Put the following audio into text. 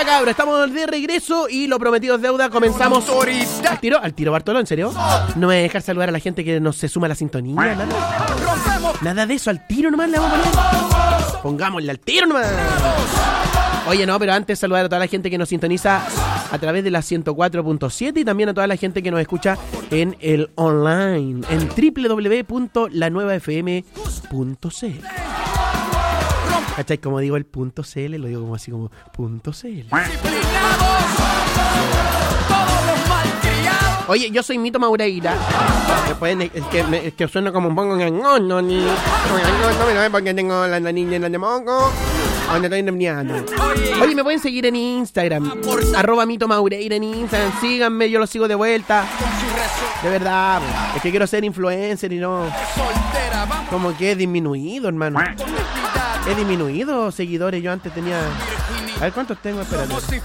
Ya cabrón, estamos de regreso y lo prometido es deuda. Comenzamos al tiro Bartolo, ¿en serio? No me voy a dejar saludar a la gente que nos se suma a la sintonía, nada de eso, al tiro nomás le vamos a poner. Pongámosle al tiro nomás. Oye, no, pero antes saludar a toda la gente que nos sintoniza a través de la 104.7 y también a toda la gente que nos escucha en el online, en www.lanuevafm.cl. ¿Cachai? Como digo el .cl, lo digo como así como .cl. Oye, yo soy Mito Maureira. Es que suena como un poco ñangón, no me porque tengo la niña en la de moco. Oye, me pueden seguir en Instagram, @Mito Maureira en Instagram. Síganme, yo los sigo de vuelta. De verdad, es que quiero ser influencer y no. Como que he disminuido, hermano. He disminuido seguidores. Yo antes tenía. A ver cuántos tengo, espérate.